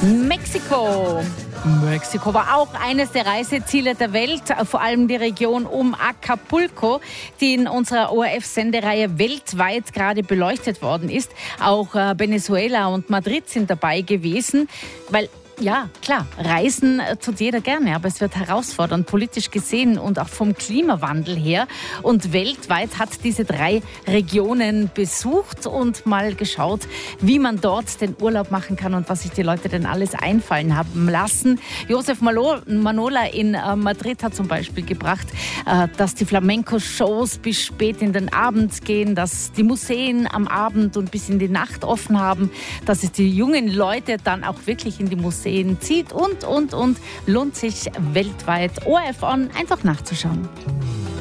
Mexiko. Mexiko war auch eines der Reiseziele der Welt, vor allem die Region um Acapulco, die in unserer ORF-Sendereihe weltweit gerade beleuchtet worden ist. Auch Venezuela und Madrid sind dabei gewesen, weil ja, klar, Reisen tut jeder gerne, aber es wird herausfordernd, politisch gesehen und auch vom Klimawandel her. Und weltweit hat diese 3 Regionen besucht und mal geschaut, wie man dort den Urlaub machen kann und was sich die Leute denn alles einfallen haben lassen. Josef Manola in Madrid hat zum Beispiel gebracht, dass die Flamenco-Shows bis spät in den Abend gehen, dass die Museen am Abend und bis in die Nacht offen haben, dass es die jungen Leute dann auch wirklich in die Museen zieht und lohnt sich weltweit ORF On einfach nachzuschauen.